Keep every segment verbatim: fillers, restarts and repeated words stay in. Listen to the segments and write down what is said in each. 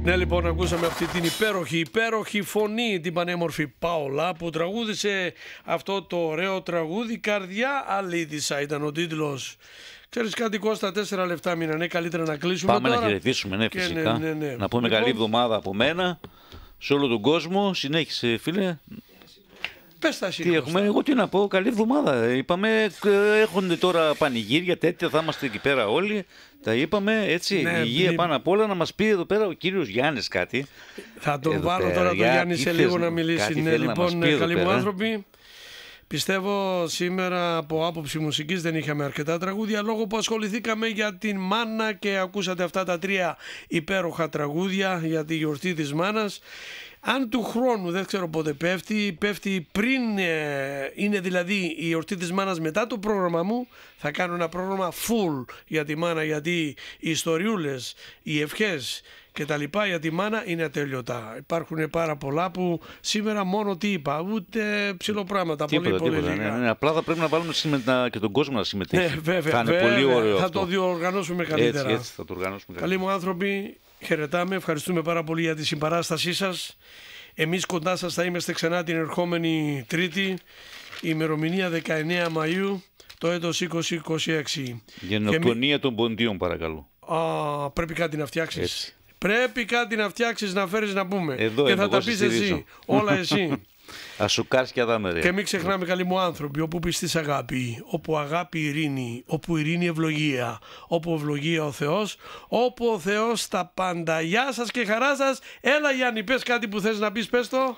Ναι, λοιπόν, ακούσαμε αυτή την υπέροχη, υπέροχη φωνή, την πανέμορφη Πάολα, που τραγούδισε αυτό το ωραίο τραγούδι. Καρδιά αλήθισα ήταν ο τίτλος. Ξέρεις κάτι, Κώστα, τέσσερα λεπτά μείνανε, καλύτερα να κλείσουμε. Πάμε τώρα να χαιρετήσουμε, ναι, και φυσικά. ναι, ναι, ναι. Να πούμε Λοιπόν, καλή εβδομάδα από μένα σε όλο τον κόσμο. Συνέχισε, φίλε. Πες τα εσύ, Τι έχουμε, εγώ τι να πω, καλή εβδομάδα. Είπαμε, έχουν τώρα πανηγύρια τέτοια, θα είμαστε εκεί πέρα όλοι. Τα είπαμε, έτσι, Ναι, υγεία μπλη... πάνω απ' όλα. Να μας πει εδώ πέρα ο κύριος Γιάννης κάτι. Θα τον εδώ βάλω πέρα, τώρα τον για, Γιάννη σε λίγο να μιλήσει. Ναι, λοιπόν, καλοί μου άνθρωποι. Πιστεύω σήμερα από άποψη μουσικής δεν είχαμε αρκετά τραγούδια, λόγω που ασχοληθήκαμε για την μάνα και ακούσατε αυτά τα τρία υπέροχα τραγούδια για τη γιορτή της μάνας. Αν του χρόνου, δεν ξέρω πότε πέφτει, πέφτει πριν, ε, είναι δηλαδή η γιορτή της μάνας μετά το πρόγραμμα μου, θα κάνω ένα πρόγραμμα full για τη μάνα, γιατί οι ιστοριούλες, οι ευχές και τα λοιπά για τη μάνα είναι ατέλειωτα. Υπάρχουν πάρα πολλά που σήμερα μόνο τι είπα, ούτε ψηλοπράγματα, τίποτα, πολύ τίποτα, πολύ λίγα. ναι, ναι, απλά θα πρέπει να βάλουμε και τον κόσμο να συμμετέχει. Ναι, βέβαια, θα είναι βέβαια, πολύ ωραίο θα αυτό. το διοργανώσουμε καλύτερα. Έτσι, έτσι θα το οργανώσουμε καλύτερα. Καλοί μου άνθρωποι, χαιρετάμε, ευχαριστούμε πάρα πολύ για τη συμπαράστασή σας. Εμείς κοντά σας θα είμαστε ξανά την ερχόμενη Τρίτη, η ημερομηνία δεκαεννέα Μαΐου, το έτος είκοσι είκοσι έξι. Γενοκτονία μη... των ποντίων, παρακαλώ. Α, πρέπει κάτι να φτιάξεις. Έτσι. Πρέπει κάτι να φτιάξεις, να φέρεις να πούμε. Εδώ και είμαι, θα τα πεις εσύ, όλα εσύ. Ασουκάρς και αδάμερε. Και μην ξεχνάμε, καλοί μου άνθρωποι, όπου πιστείς αγάπη, όπου αγάπη ειρήνη, όπου ειρήνη ευλογία, όπου ευλογία ο Θεός, όπου ο Θεός τα πάντα. Γεια σας και χαρά σας. Έλα Γιάννη, πες κάτι που θες να πεις, πες το.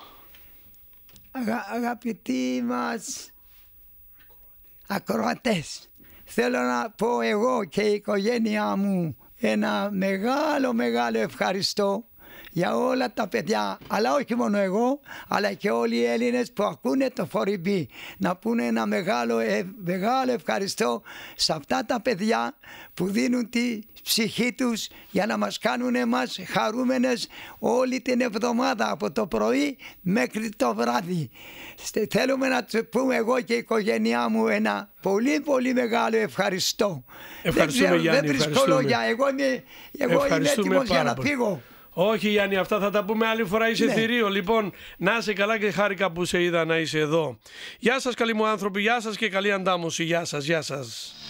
Αγα, αγαπητοί μας ακροατές, θέλω να πω εγώ και η οικογένειά μου ένα μεγάλο μεγάλο ευχαριστώ για όλα τα παιδιά, αλλά όχι μόνο εγώ, αλλά και όλοι οι Έλληνες που ακούνε το φοριμπή. Να πούνε ένα μεγάλο, ε, μεγάλο ευχαριστώ σε αυτά τα παιδιά που δίνουν τη ψυχή τους για να μας κάνουν εμάς χαρούμενες όλη την εβδομάδα, από το πρωί μέχρι το βράδυ. Θέλουμε να τους πούμε εγώ και η οικογένειά μου ένα πολύ πολύ μεγάλο ευχαριστώ. Ευχαριστούμε, δεν ξέρω, Γιάννη, δεν βρίσκω λόγια, εγώ είμαι, εγώ είμαι έτοιμος για να φύγω. Όχι Γιάννη, αυτά θα τα πούμε άλλη φορά, είσαι ναι. θηρίο. Λοιπόν, να είσαι καλά και χάρηκα που σε είδα να είσαι εδώ. Γεια σας καλοί μου άνθρωποι, γεια σας και καλή αντάμωση. Γεια σας, γεια σας.